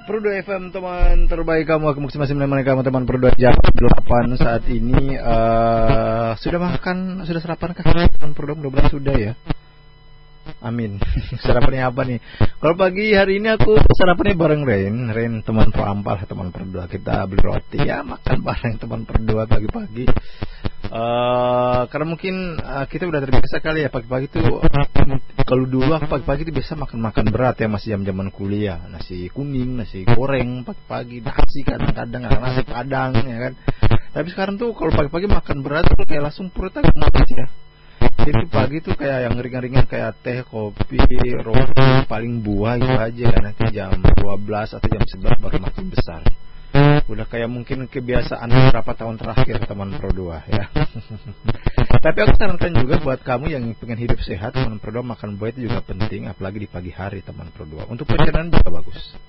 Pro 2 FM, teman terbaik kamu. Aku masih menemani kamu, teman Pro 2 jam 8 saat ini. Sudah makan, sudah sarapan kah? Teman Pro 2 mudah-mudahan sudah ya. Amin. Sarapannya apa nih? Kalau pagi hari ini aku sarapannya bareng Rain teman Pro Ampal, teman Pro 2. Kita beli roti ya, makan bareng teman Pro 2 pagi-pagi. Karena mungkin kita udah terbiasa kali ya pagi-pagi tuh. Kalau dulu aku pagi-pagi tuh biasa makan berat ya, masih jam-jaman kuliah, nasi kuning, nasi goreng pagi-pagi, nasi kadang-kadang nasi padang ya kan. Tapi sekarang tuh kalau pagi-pagi makan berat tuh kayak langsung perutnya gemes ya. Jadi pagi tuh kayak yang ringan-ringan kayak teh, kopi, roti, paling buah itu aja. Nanti jam 12 atau jam 11 baru makin besar. Udah kayak mungkin kebiasaan beberapa tahun terakhir teman Pro 2 ya. Tapi aku sarankan juga buat kamu yang pengen hidup sehat, teman Pro 2, makan buah itu juga penting, apalagi di pagi hari teman Pro 2. Untuk pencernaan juga bagus.